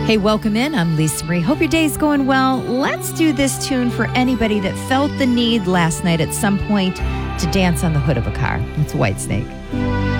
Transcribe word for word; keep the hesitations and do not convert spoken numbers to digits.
Hey, welcome in. I'm Lisa Marie. Hope your day's going well. Let's do this tune for anybody that felt the need last night at some point to dance on the hood of a car. It's Whitesnake.